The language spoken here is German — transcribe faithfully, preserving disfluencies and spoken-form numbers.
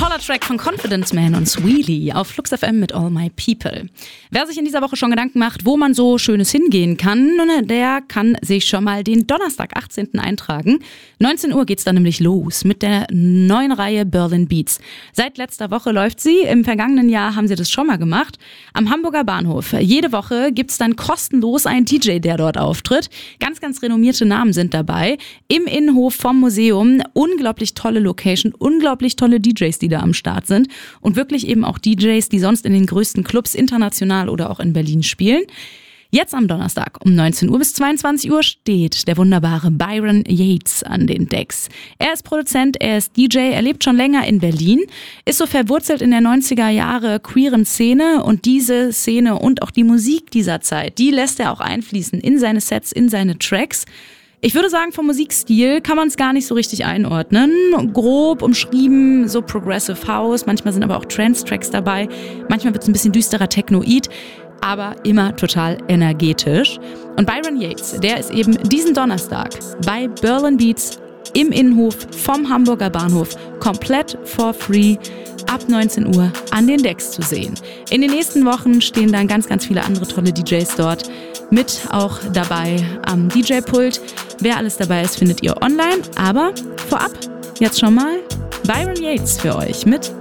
Toller Track von Confidence Man und Sweelie auf Flux F M mit All My People. Wer sich in dieser Woche schon Gedanken macht, wo man so Schönes hingehen kann, der kann sich schon mal den Donnerstag, achtzehnten eintragen. neunzehn Uhr geht's dann nämlich los mit der neuen Reihe Berlin Beats. Seit letzter Woche läuft sie. Im vergangenen Jahr haben sie das schon mal gemacht. Am Hamburger Bahnhof. Jede Woche gibt's dann kostenlos einen D J, der dort auftritt. Ganz, ganz renommierte Namen sind dabei. Im Innenhof vom Museum. Unglaublich tolle Location, unglaublich tolle D Js, die da am Start sind. Und wirklich eben auch D Js, die sonst in den größten Clubs international oder auch in Berlin spielen. Jetzt am Donnerstag um neunzehn Uhr bis zweiundzwanzig Uhr steht der wunderbare Byron Yates an den Decks. Er ist Produzent, er ist D J, er lebt schon länger in Berlin, ist so verwurzelt in der neunziger Jahre queeren Szene und diese Szene und auch die Musik dieser Zeit, die lässt er auch einfließen in seine Sets, in seine Tracks. Ich würde sagen, vom Musikstil kann man es gar nicht so richtig einordnen. Grob umschrieben, so Progressive House, manchmal sind aber auch Trance-Tracks dabei, manchmal wird es ein bisschen düsterer Technoid, aber immer total energetisch. Und Byron Yates, der ist eben diesen Donnerstag bei Berlin Beats im Innenhof vom Hamburger Bahnhof komplett for free ab neunzehn Uhr an den Decks zu sehen. In den nächsten Wochen stehen dann ganz, ganz viele andere tolle D Js dort mit auch dabei am D J-Pult. Wer alles dabei ist, findet ihr online. Aber vorab jetzt schon mal Byron Yates für euch mit